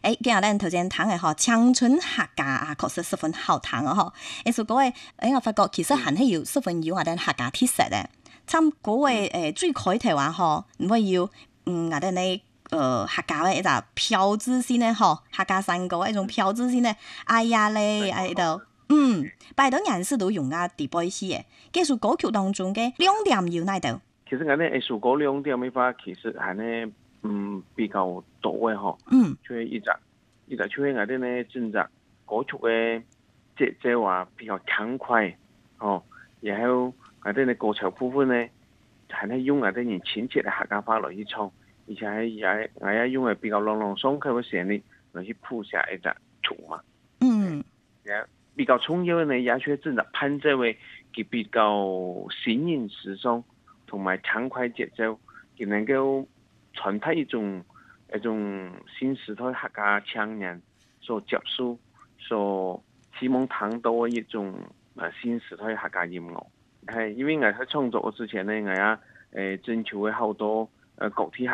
今日咱頭先聽嘅嗬，青春客家啊，確實十分好聽啊！嗬，所講嘅，我發覺其實還係有十分有我哋客家特色嘅。參嗰位最開頭話嗬，唔會要我哋呢客家嘅一個標誌性咧，嗬，客家山歌一種標誌性咧，哎呀咧，喺度，拜到人士都用啊地背詩嘅，技術歌曲當中嘅亮點要喺度。 其實我哋藝術歌亮點嘅話，其實係呢，比較多嘅嗬。所以一直出現我哋呢整隻歌曲嘅節奏啊比較輕快，哦，然後我哋呢歌詞部分呢，係呢用我哋人親切嘅客家話來去唱，而且係我也用嘅比較朗朗上口嘅旋律來去譜寫一隻曲嘛。比較重要嘅呢，也出整隻伴奏嘅佢比較新穎時尚，同埋輕快節奏，佢能夠傳達一種新時代客家青年所接受、所希望聽到嘅一種新時代客家音樂。係因為我喺創作之前呢，我也徵求咗好多各地